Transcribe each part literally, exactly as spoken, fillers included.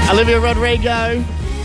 Olivia Rodrigo.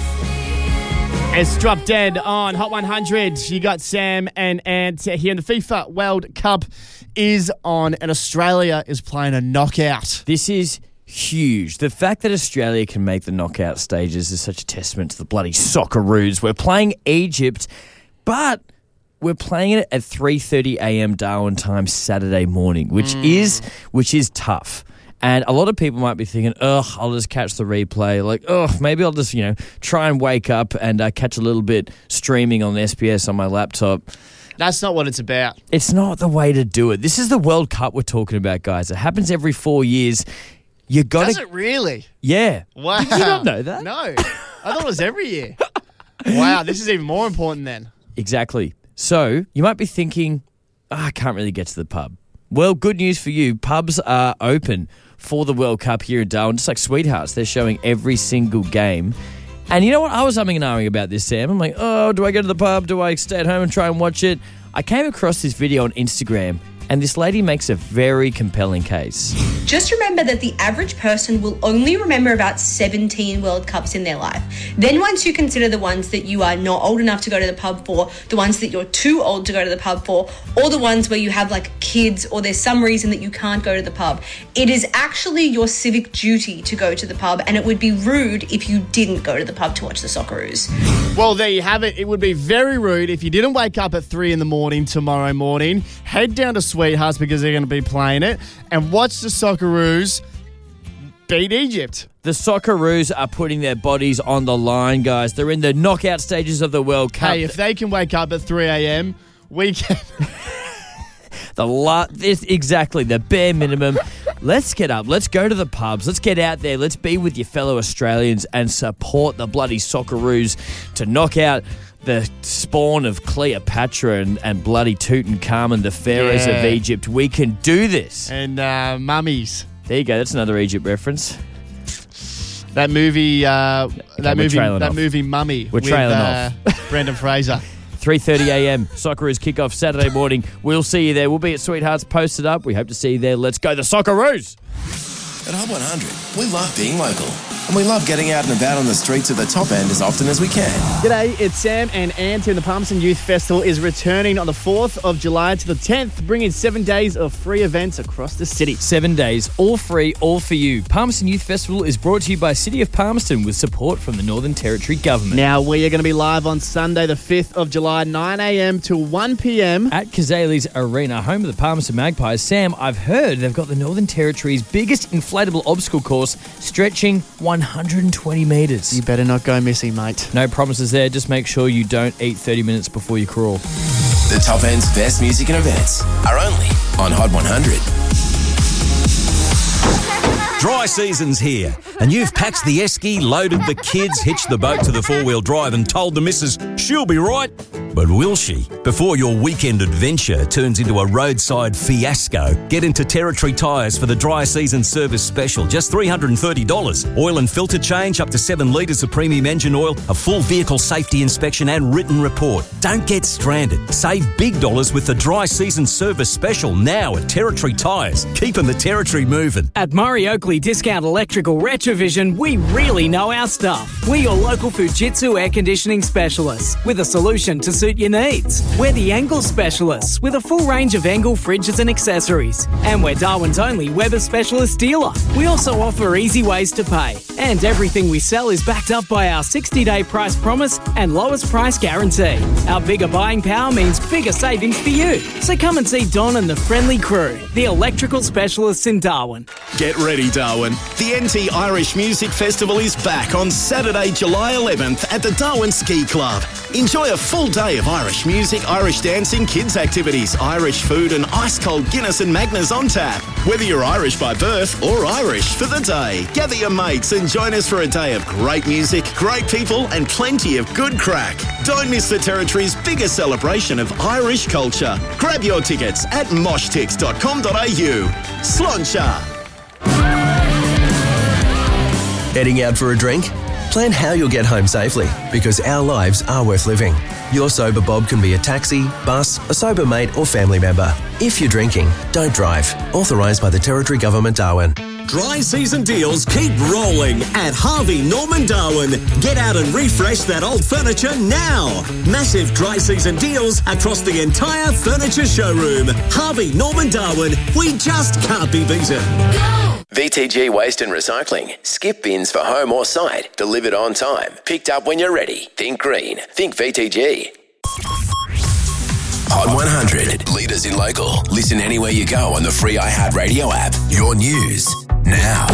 It's Drop Dead on Hot one hundred. You got Sam and Ant here, and the FIFA World Cup is on, and Australia is playing a knockout. This is huge. The fact that Australia can make the knockout stages is such a testament to the bloody Socceroos. We're playing Egypt, but we're playing it at three thirty a.m. Darwin time Saturday morning, which mm. is which is tough. And a lot of people might be thinking, ugh, I'll just catch the replay. Like, ugh, maybe I'll just, you know, try and wake up and uh, catch a little bit streaming on S B S on my laptop. That's not what it's about. It's not the way to do it. This is the World Cup we're talking about, guys. It happens every four years. You got Does it really? Yeah. Wow. Did you not know that? No. I thought it was every year. Wow, this is even more important then. Exactly. So you might be thinking, oh, I can't really get to the pub. Well, good news for you. Pubs are open for the World Cup here in Darwin. Just like Sweethearts, they're showing every single game. And you know what? I was umming and ahhing about this, Sam. I'm like, oh, do I go to the pub? Do I stay at home and try and watch it? I came across this video on Instagram, and this lady makes a very compelling case. Just remember that the average person will only remember about seventeen World Cups in their life. Then once you consider the ones that you are not old enough to go to the pub for, the ones that you're too old to go to the pub for, or the ones where you have like kids or there's some reason that you can't go to the pub, it is actually your civic duty to go to the pub, and it would be rude if you didn't go to the pub to watch the Socceroos. Well, there you have it. It would be very rude if you didn't wake up at three in the morning tomorrow morning, head down to Sweethearts because they're going to be playing it, and watch the Socceroos beat Egypt. The Socceroos are putting their bodies on the line, guys. They're in the knockout stages of the World Cup. Hey, if they can wake up at three a.m, we can... the la- this, exactly, the bare minimum. Let's get up. Let's go to the pubs. Let's get out there. Let's be with your fellow Australians and support the bloody Socceroos to knock out the spawn of Cleopatra and, and bloody Tutankhamun, the pharaohs yeah. of Egypt. We can do this. And uh, mummies. There you go. That's another Egypt reference. That movie, uh, okay, that movie, that off. movie, Mummy. We're with, trailing uh, off. Brendan Fraser. three thirty a.m. Socceroos kick-off Saturday morning. We'll see you there. We'll be at Sweethearts posted up. We hope to see you there. Let's go the Socceroos. At Hot one hundred, we love being local. And we love getting out and about on the streets of the top end as often as we can. G'day, it's Sam and Ant here. The Palmerston Youth Festival is returning on the fourth of July to the tenth, bringing seven days of free events across the city. Seven days, all free, all for you. Palmerston Youth Festival is brought to you by City of Palmerston with support from the Northern Territory Government. Now, we are going to be live on Sunday, the fifth of July, nine a.m. to one p.m. at Kazali's Arena, home of the Palmerston Magpies. Sam, I've heard they've got the Northern Territory's biggest inflatable obstacle course, stretching one hundred twenty metres. You better not go missing, mate. No promises there. Just make sure you don't eat thirty minutes before you crawl. The top end's best music and events are only on Hot one hundred. Dry season's here, and you've packed the esky, loaded the kids, hitched the boat to the four-wheel drive and told the missus she'll be right. But will she? Before your weekend adventure turns into a roadside fiasco, get into Territory Tyres for the dry season service special. Just three hundred thirty dollars. Oil and filter change, up to seven litres of premium engine oil, a full vehicle safety inspection and written report. Don't get stranded. Save big dollars with the dry season service special now at Territory Tyres. Keeping the Territory moving. At Murray Oakley Discount Electrical Retrovision, we really know our stuff. We're your local Fujitsu air conditioning specialists with a solution to suit your needs. We're the Engel specialists with a full range of Engel fridges and accessories. And we're Darwin's only Weber specialist dealer. We also offer easy ways to pay. And everything we sell is backed up by our sixty-day price promise and lowest price guarantee. Our bigger buying power means bigger savings for you. So come and see Don and the friendly crew, the electrical specialists in Darwin. Get ready, Darwin. The N T Irish Music Festival is back on Saturday, July eleventh at the Darwin Ski Club. Enjoy a full day of Irish music, Irish dancing, kids activities, Irish food and ice-cold Guinness and Magners on tap. Whether you're Irish by birth or Irish for the day, gather your mates and join us for a day of great music, great people and plenty of good crack. Don't miss the Territory's biggest celebration of Irish culture. Grab your tickets at mosh tix dot com dot a u. Sloncha. Heading out for a drink? Plan how you'll get home safely, because our lives are worth living. Your Sober Bob can be a taxi, bus, a sober mate or family member. If you're drinking, don't drive. Authorised by the Territory Government, Darwin. Dry season deals keep rolling at Harvey Norman Darwin. Get out and refresh that old furniture now. Massive dry season deals across the entire furniture showroom. Harvey Norman Darwin, we just can't be beaten. V T G Waste and Recycling. Skip bins for home or site. Delivered on time. Picked up when you're ready. Think green. Think V T G. Hot one hundred. Leaders in local. Listen anywhere you go on the free iHeartRadio app. Your news now.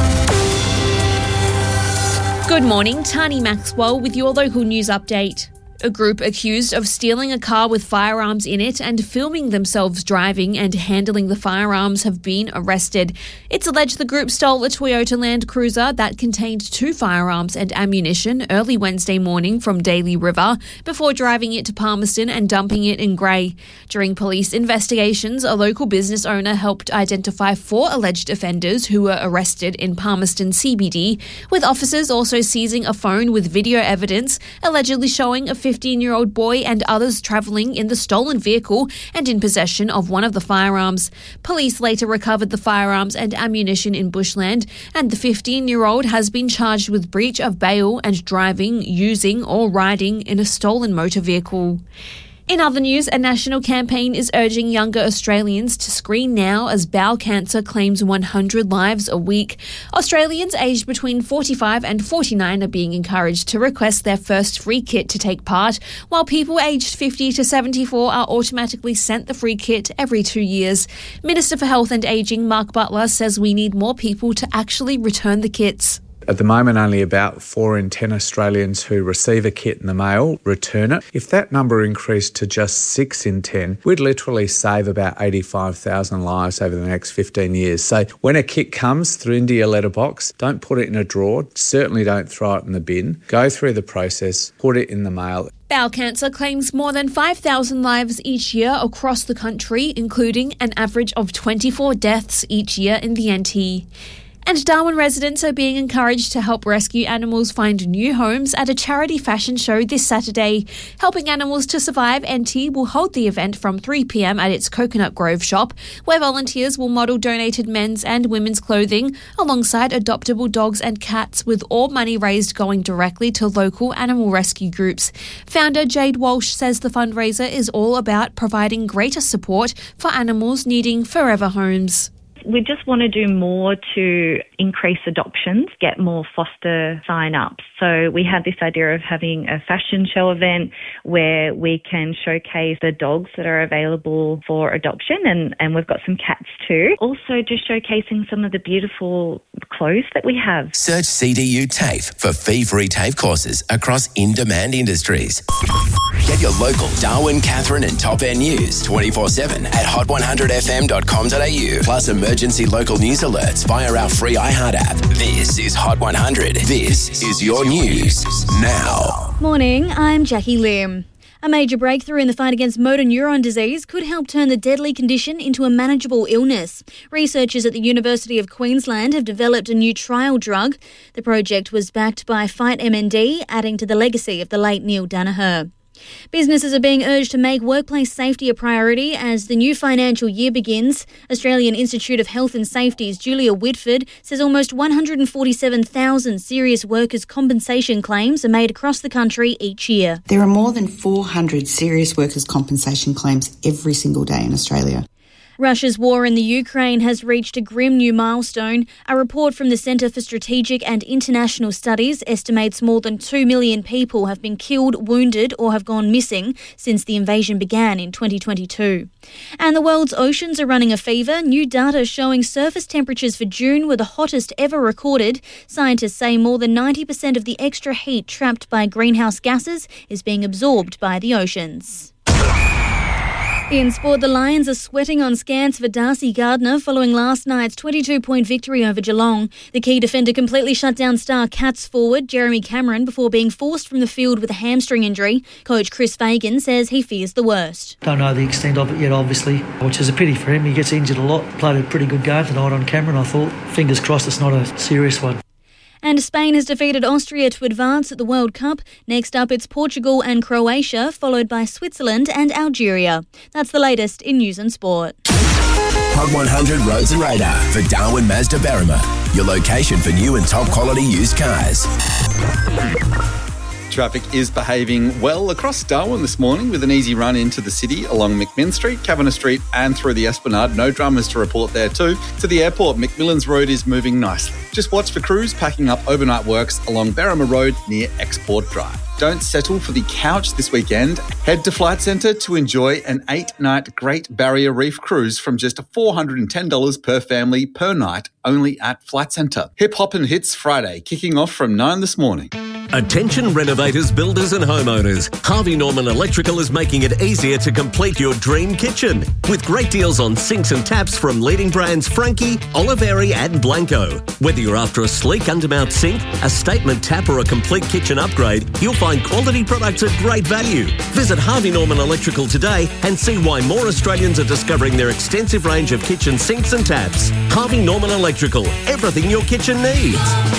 Good morning. Tani Maxwell with your local news update. A group accused of stealing a car with firearms in it and filming themselves driving and handling the firearms have been arrested. It's alleged the group stole a Toyota Land Cruiser that contained two firearms and ammunition early Wednesday morning from Daly River before driving it to Palmerston and dumping it in Grey. During police investigations, a local business owner helped identify four alleged offenders who were arrested in Palmerston C B D, with officers also seizing a phone with video evidence allegedly showing a fifteen-year-old boy and others travelling in the stolen vehicle and in possession of one of the firearms. Police later recovered the firearms and ammunition in bushland, and the fifteen-year-old has been charged with breach of bail and driving, using or riding in a stolen motor vehicle. In other news, a national campaign is urging younger Australians to screen now as bowel cancer claims one hundred lives a week. Australians aged between forty-five and forty-nine are being encouraged to request their first free kit to take part, while people aged fifty to seventy-four are automatically sent the free kit every two years. Minister for Health and Ageing Mark Butler says we need more people to actually return the kits. At the moment, only about four in ten Australians who receive a kit in the mail return it. If that number increased to just six in ten, we'd literally save about eighty-five thousand lives over the next fifteen years. So when a kit comes through into your letterbox, don't put it in a drawer, certainly don't throw it in the bin. Go through the process, put it in the mail. Bowel cancer claims more than five thousand lives each year across the country, including an average of twenty-four deaths each year in the N T. And Darwin residents are being encouraged to help rescue animals find new homes at a charity fashion show this Saturday. Helping Animals to Survive N T will hold the event from three p.m. at its Coconut Grove shop, where volunteers will model donated men's and women's clothing alongside adoptable dogs and cats, with all money raised going directly to local animal rescue groups. Founder Jade Walsh says the fundraiser is all about providing greater support for animals needing forever homes. We just want to do more to increase adoptions, get more foster sign-ups. So we have this idea of having a fashion show event where we can showcase the dogs that are available for adoption, and, and we've got some cats too. Also just showcasing some of the beautiful clothes that we have. Search C D U TAFE for fee-free TAFE courses across in-demand industries. Get your local Darwin, Catherine and Top End news twenty-four seven at hot one hundred f m dot com dot a u. Plus emergency local news alerts via our free iHeart app. This is Hot one hundred. This is your news now. Morning, I'm Jackie Lim. A major breakthrough in the fight against motor neuron disease could help turn the deadly condition into a manageable illness. Researchers at the University of Queensland have developed a new trial drug. The project was backed by Fight M N D, adding to the legacy of the late Neil Danaher. Businesses are being urged to make workplace safety a priority as the new financial year begins. Australian Institute of Health and Safety's Julia Whitford says almost one hundred forty-seven thousand serious workers' compensation claims are made across the country each year. There are more than four hundred serious workers' compensation claims every single day in Australia. Russia's war in the Ukraine has reached a grim new milestone. A report from the Centre for Strategic and International Studies estimates more than two million people have been killed, wounded or have gone missing since the invasion began in twenty twenty-two. And the world's oceans are running a fever. New data showing surface temperatures for June were the hottest ever recorded. Scientists say more than ninety percent of the extra heat trapped by greenhouse gases is being absorbed by the oceans. In sport, the Lions are sweating on scants for Darcy Gardner following last night's twenty-two point victory over Geelong. The key defender completely shut down star Cats forward Jeremy Cameron before being forced from the field with a hamstring injury. Coach Chris Fagan says he fears the worst. Don't know the extent of it yet, obviously, which is a pity for him. He gets injured a lot. Played a pretty good game tonight on Cameron, I thought. Fingers crossed it's not a serious one. And Spain has defeated Austria to advance at the World Cup. Next up, it's Portugal and Croatia, followed by Switzerland and Algeria. That's the latest in news and sport. Hot one hundred Roads and Radar for Darwin Mazda Berrima, your location for new and top quality used cars. Traffic is behaving well across Darwin this morning with an easy run into the city along McMinn Street, Kavanagh Street and through the Esplanade. No dramas to report there too. To the airport, McMillans Road is moving nicely. Just watch for crews packing up overnight works along Berrima Road near Export Drive. Don't settle for the couch this weekend. Head to Flight Centre to enjoy an eight-night Great Barrier Reef cruise from just four hundred ten dollars per family per night, only at Flight Centre. Hip Hop and Hits Friday, kicking off from nine this morning. Attention renovators, builders and homeowners. Harvey Norman Electrical is making it easier to complete your dream kitchen. With great deals on sinks and taps from leading brands Frankie, Oliveri and Blanco. Whether you're after a sleek undermount sink, a statement tap or a complete kitchen upgrade, you'll find quality products at great value. Visit Harvey Norman Electrical today and see why more Australians are discovering their extensive range of kitchen sinks and taps. Harvey Norman Electrical, everything your kitchen needs.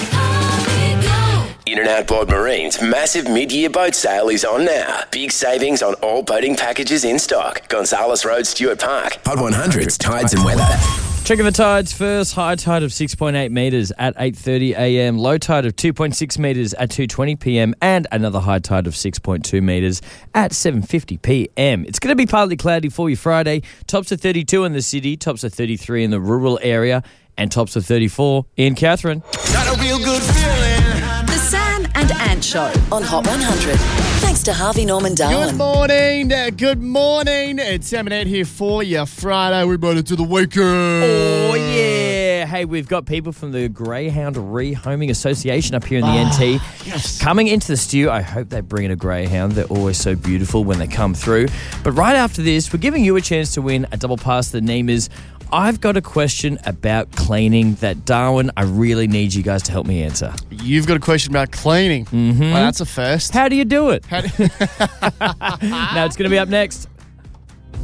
In and Outboard Marine's massive mid-year boat sale is on now. Big savings on all boating packages in stock. Gonzales Road, Stuart Park. Hot one hundred's Tides and Weather. Checking the tides first. High tide of six point eight metres at eight thirty a m. Low tide of two point six metres at two twenty p m. And another high tide of six point two metres at seven fifty p m. It's going to be partly cloudy for you Friday. Tops of thirty-two in the city. Tops of thirty-three in the rural area. And tops of thirty-four in Catherine. Got a real good feeling. The Sam and Ant Show on Hot one hundred. Thanks to Harvey Norman Darwin. Good morning. uh, Good morning. It's Sam and Ant here for you. Friday, we made it to the weekend. Oh, yeah. Hey, we've got people from the Greyhound Rehoming Association up here in the N T. Yes. Coming into the stew. I hope they bring in a greyhound. They're always so beautiful when they come through. But right after this, we're giving you a chance to win a double pass. The name is I've got a question about cleaning that, Darwin, I really need you guys to help me answer. You've got a question about cleaning. Mm-hmm. Well, that's a first. How do you do it? How do- No, it's going to be up next.